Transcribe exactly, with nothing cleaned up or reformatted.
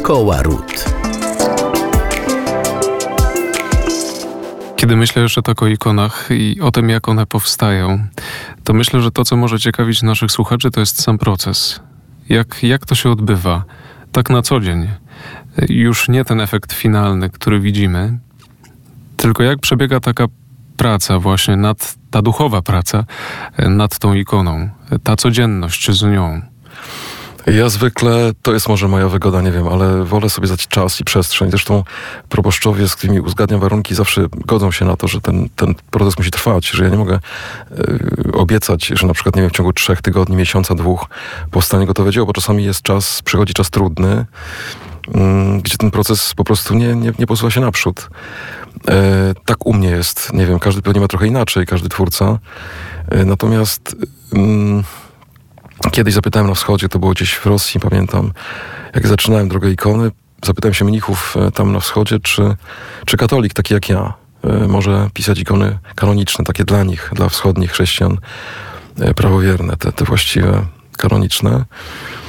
Szkoła Ród. Kiedy myślę jeszcze tak o ikonach i o tym, jak one powstają, to myślę, że to, co może ciekawić naszych słuchaczy, to jest sam proces. Jak, jak to się odbywa? Tak na co dzień. Już nie ten efekt finalny, który widzimy, tylko jak przebiega taka praca właśnie, nad, ta duchowa praca nad tą ikoną, ta codzienność z nią. Ja zwykle, to jest może moja wygoda, nie wiem, ale wolę sobie dać czas i przestrzeń. Zresztą proboszczowie, z którymi uzgadniam warunki, zawsze godzą się na to, że ten, ten proces musi trwać, że ja nie mogę y, obiecać, że na przykład, nie wiem, w ciągu trzech tygodni, miesiąca, dwóch powstanie gotowe dzieło, bo czasami jest czas, przychodzi czas trudny, y, gdzie ten proces po prostu nie, nie, nie posuwa się naprzód. Y, tak u mnie jest, nie wiem, każdy pewnie ma trochę inaczej, każdy twórca. Y, natomiast... Y, Kiedyś zapytałem na wschodzie, to było gdzieś w Rosji, pamiętam, jak zaczynałem drogę ikony, zapytałem się mnichów tam na wschodzie, czy, czy katolik, taki jak ja, może pisać ikony kanoniczne, takie dla nich, dla wschodnich chrześcijan, prawowierne, te, te właściwe, kanoniczne.